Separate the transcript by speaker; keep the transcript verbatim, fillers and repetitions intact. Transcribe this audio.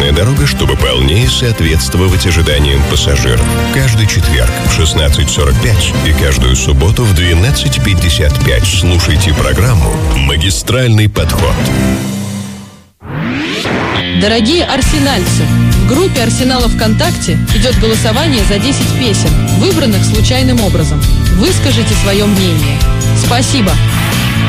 Speaker 1: железная дорога, чтобы полнее соответствовать ожиданиям пассажиров. Каждый четверг в шестнадцать сорок пять и каждую субботу в двенадцать пятьдесят пять слушайте программу «Магистральный подход».
Speaker 2: Дорогие арсенальцы, в группе Арсенала ВКонтакте идет голосование за десять песен, выбранных случайным образом. Выскажите свое мнение. Спасибо!